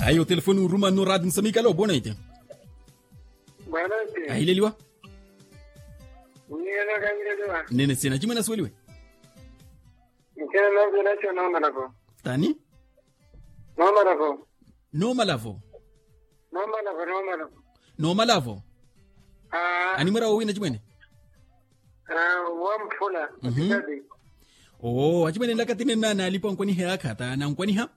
Aí o telefone Ruma no rádio Moçambique. Alô, boa noite. Boa noite. Aí Leliwa. Nina Gamira. Nene sina chimana sweliwe. Nikena na village no malavo. Tani? No malavo. No malavo. No malavo, no malavo. No malavo. Ani mara wina chimene? Wamfula. Oh, achimene lakatine nana alipo nkwani heka ta na nkwani ha?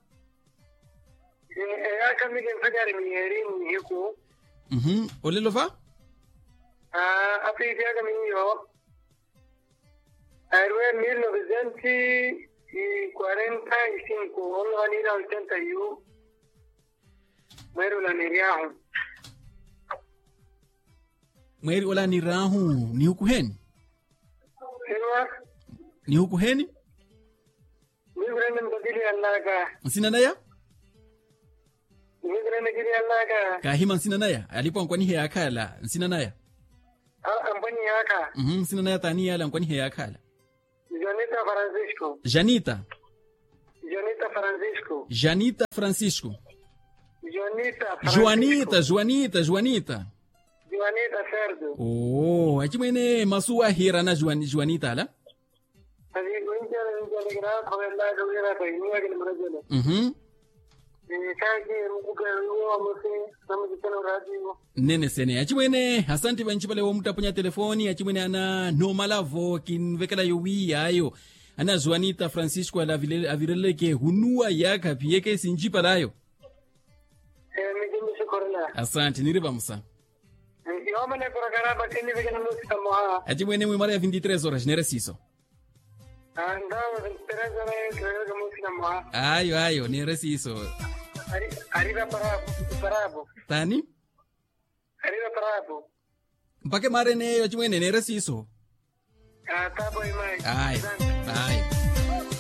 Ya kamige mfajari miyeri hiku. Olelova? Api ya kamiyo. Arwe 1945 onga nira 81. Mweru la niriahu. Mweri ola ni rahu ni huku heni? Sirwa? Ni huku heni? Nibrene mbadili allaka. Nsina naya? Nibrene giri allaka. Kahima nsina naya? Alipo nkwani hea kala nsina naya? Ambani yaka. Nsina naya tani yala nkwani hea kala. Janita Francisco. Janita? Janita Francisco. Janita Francisco. Janita Francisco. Juanita. Juanita Cerdo. Oh, achimene masuwa hira na Juanita la? Así que gra khobella dogera tainiya ke mrajele. Kaji rukuka ruwa mose samjitano radio. Nene sene achimene asante banchipale wo mutapunya telefoni achimene ana no malavo kinvekela yuwi ayo ana Juanita Francisco ala avireleke hunua yaka pieke sinjipa layo. Mijimbi shukrana. Asante niriba musa. Yomane programa bakeni vekena musika moha. Achimene mwe mara ya 23 horas nere siso. Andao 23 horas musika moha. Ayo nere siso. Arriba parabo. Tani? Arriba parabo. Mpake mare ne achimene nere siso. Tabo imai. Ayo.